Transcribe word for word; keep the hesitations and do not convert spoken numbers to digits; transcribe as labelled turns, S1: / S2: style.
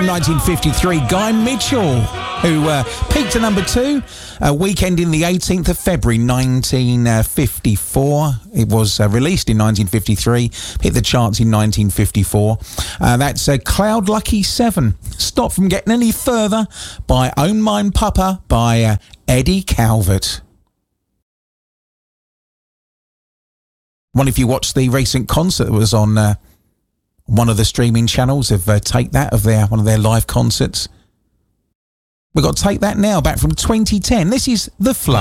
S1: nineteen fifty-three, Guy Mitchell, who uh, peaked at number two, a weekend in the eighteenth of February nineteen fifty-four. It was uh, released in nineteen fifty-three, hit the charts in nineteen fifty-four. Uh, that's uh, Cloud Lucky seven. Stop from getting any further by Own Mine Papa by uh, Eddie Calvert. Wonder if you watched the recent concert that was on uh, one of the streaming channels of uh, Take That, of their one of their live concerts. We've got Take That now, back from twenty ten. This is The Flow.